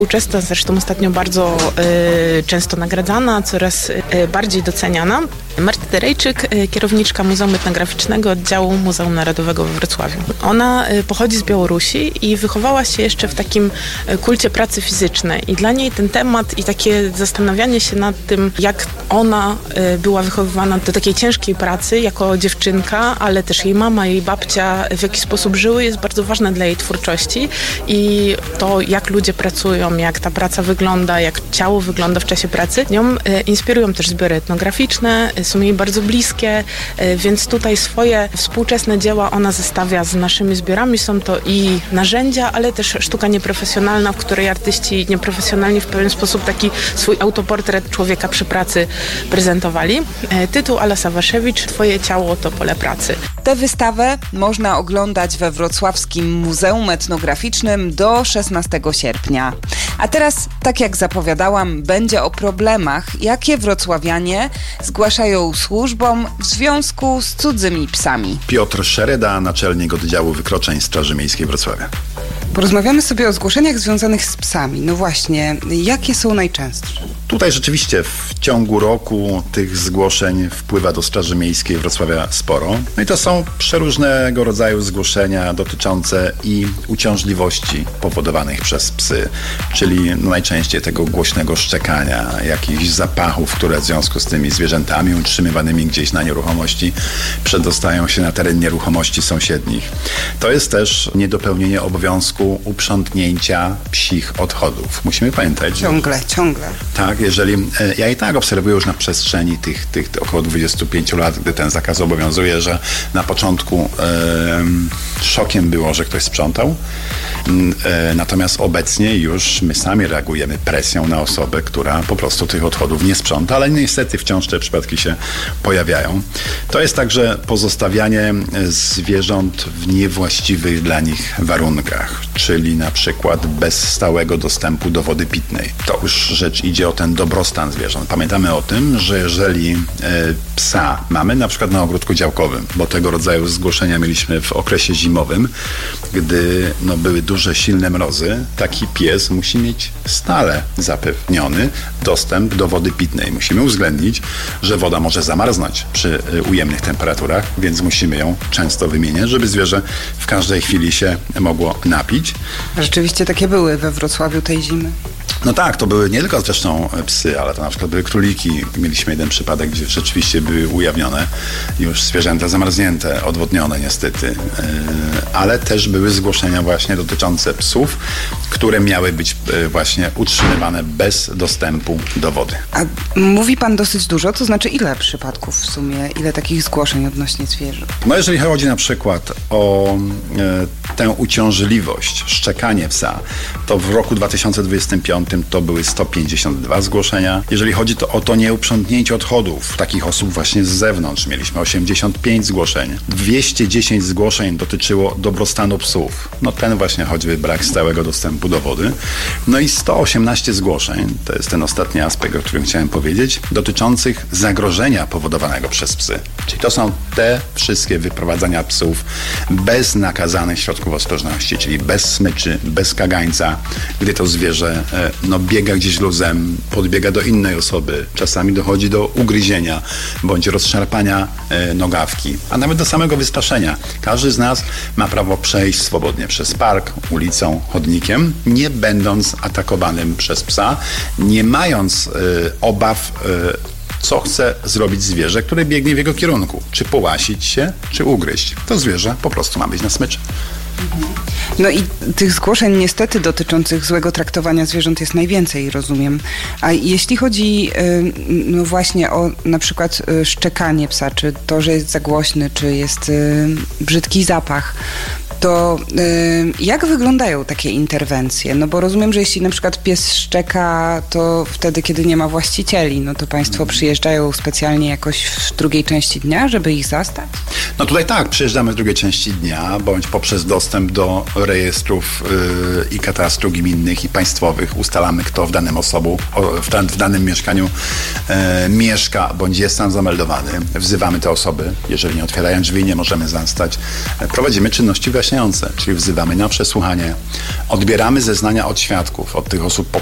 Współczesna, zresztą ostatnio bardzo często nagradzana, coraz bardziej doceniana. Marta Derejczyk, kierowniczka Muzeum Etnograficznego Oddziału Muzeum Narodowego we Wrocławiu. Ona pochodzi z Białorusi i wychowała się jeszcze w takim kulcie pracy fizycznej. I dla niej ten temat i takie zastanawianie się nad tym, jak ona była wychowywana do takiej ciężkiej pracy jako dziewczynka, ale też jej mama, jej babcia w jaki sposób żyły, jest bardzo ważne dla jej twórczości. I to, jak ludzie pracują, jak ta praca wygląda, jak ciało wygląda w czasie pracy, nią inspirują też zbiory etnograficzne, są jej bardzo bliskie, więc tutaj swoje współczesne dzieła ona zestawia z naszymi zbiorami. Są to i narzędzia, ale też sztuka nieprofesjonalna, w której artyści nieprofesjonalni w pewien sposób taki swój autoportret człowieka przy pracy prezentowali. Tytuł Ala Sawaszewicz, Twoje ciało to pole pracy. Tę wystawę można oglądać we Wrocławskim Muzeum Etnograficznym do 16 sierpnia. A teraz, tak jak zapowiadałam, będzie o problemach, jakie wrocławianie zgłaszają służbom w związku z cudzymi psami. Piotr Szereda, naczelnik oddziału wykroczeń Straży Miejskiej Wrocławia. Porozmawiamy sobie o zgłoszeniach związanych z psami. No właśnie, jakie są najczęstsze? Tutaj rzeczywiście w ciągu roku tych zgłoszeń wpływa do Straży Miejskiej Wrocławia sporo. No i to są przeróżnego rodzaju zgłoszenia dotyczące i uciążliwości powodowanych przez psy, czyli najczęściej tego głośnego szczekania, jakichś zapachów, które w związku z tymi zwierzętami utrzymywanymi gdzieś na nieruchomości przedostają się na teren nieruchomości sąsiednich. To jest też niedopełnienie obowiązku uprzątnięcia psich odchodów. Musimy pamiętać, Ciągle. Tak, jeżeli ja i tak obserwuję już na przestrzeni tych około 25 lat, gdy ten zakaz obowiązuje, że na początku szokiem było, że ktoś sprzątał. Natomiast obecnie już my sami reagujemy presją na osobę, która po prostu tych odchodów nie sprząta, ale niestety wciąż te przypadki się pojawiają. To jest także pozostawianie zwierząt w niewłaściwych dla nich warunkach, czyli na przykład bez stałego dostępu do wody pitnej. To już rzecz idzie o ten dobrostan zwierząt. Pamiętamy o tym, że jeżeli psa mamy na przykład na ogródku działkowym, bo tego rodzaju zgłoszenia mieliśmy w okresie zimowym, gdy były duże, silne mrozy, taki pies musi mieć stale zapewniony dostęp do wody pitnej. Musimy uwzględnić, że woda może zamarznąć przy ujemnych temperaturach, więc musimy ją często wymieniać, żeby zwierzę w każdej chwili się mogło napić. Rzeczywiście takie były we Wrocławiu tej zimy. No tak, to były nie tylko zresztą psy, ale to na przykład były króliki. Mieliśmy jeden przypadek, gdzie rzeczywiście były ujawnione już zwierzęta zamarznięte, odwodnione niestety. Ale też były zgłoszenia właśnie dotyczące psów, które miały być właśnie utrzymywane bez dostępu do wody. A mówi pan dosyć dużo, to znaczy ile przypadków w sumie, ile takich zgłoszeń odnośnie zwierząt? No jeżeli chodzi na przykład o tę uciążliwość, szczekanie psa, to w roku 2025 to były 152 zgłoszenia. Jeżeli chodzi o to nieuprzątnięcie odchodów takich osób właśnie z zewnątrz, mieliśmy 85 zgłoszeń. 210 zgłoszeń dotyczyło dobrostanu psów. No ten właśnie choćby brak stałego dostępu do wody. No i 118 zgłoszeń, to jest ten ostatni aspekt, o którym chciałem powiedzieć, dotyczących zagrożenia powodowanego przez psy. Czyli to są te wszystkie wyprowadzania psów bez nakazanych środków ostrożności, czyli bez smyczy, bez kagańca, gdy to zwierzę biega gdzieś luzem, podbiega do innej osoby. Czasami dochodzi do ugryzienia bądź rozszarpania nogawki, a nawet do samego wystraszenia. Każdy z nas ma prawo przejść swobodnie przez park, ulicą, chodnikiem, nie będąc atakowanym przez psa, nie mając obaw, co chce zrobić zwierzę, które biegnie w jego kierunku. Czy połasić się, czy ugryźć. To zwierzę po prostu ma być na smyczy. No i tych zgłoszeń niestety dotyczących złego traktowania zwierząt jest najwięcej, rozumiem. A jeśli chodzi no właśnie o na przykład szczekanie psa, czy to, że jest za głośny, czy jest brzydki zapach, to jak wyglądają takie interwencje? No bo rozumiem, że jeśli na przykład pies szczeka, to wtedy, kiedy nie ma właścicieli, no to państwo przyjeżdżają specjalnie jakoś w drugiej części dnia, żeby ich zastać? No tutaj tak, przyjeżdżamy w drugiej części dnia, bądź poprzez dostęp do rejestrów i katastru gminnych i państwowych ustalamy, kto w w danym mieszkaniu mieszka, bądź jest tam zameldowany. Wzywamy te osoby, jeżeli nie otwierają drzwi, nie możemy zastać. Prowadzimy czynności właśnie wyjaśniające, czyli wzywamy na przesłuchanie, odbieramy zeznania od świadków, od tych osób